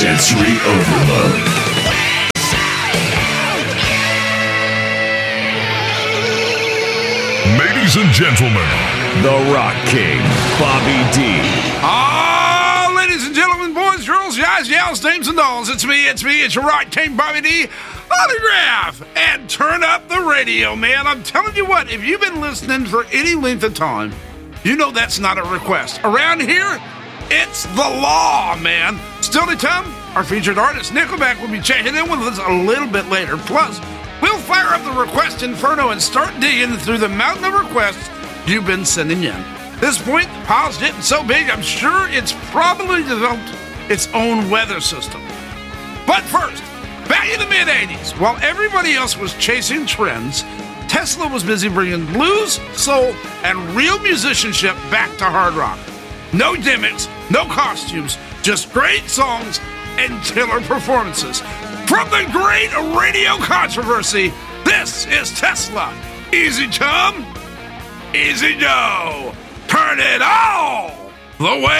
Sensory overload. Ladies and gentlemen, The Rock King, Bobby D. Ladies and gentlemen, boys, girls, guys, gals, dames, and dolls, it's me, it's your Rock King, Bobby D. Autograph! And turn up the radio, man. I'm telling you what, if you've been listening for any length of time, you know that's not a request. Around here, it's the law, man. Still to come, our featured artist, Nickelback, will be checking in with us a little bit later. Plus, we'll fire up the request inferno and start digging through the mountain of requests you've been sending in. At this point, the pile's getting so big, I'm sure it's probably developed its own weather system. But first, back in the mid-'80s, while everybody else was chasing trends, Tesla was busy bringing blues, soul, and real musicianship back to hard rock. No gimmicks, no costumes, just great songs and killer performances. From the great radio controversy, this is Tesla. Easy come, easy go. Turn it all the way